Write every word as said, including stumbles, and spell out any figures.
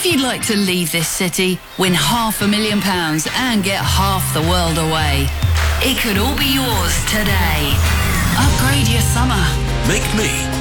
If you'd like to leave this city, win half a million pounds and get half the world away, it could all be yours today. Upgrade your summer. Make me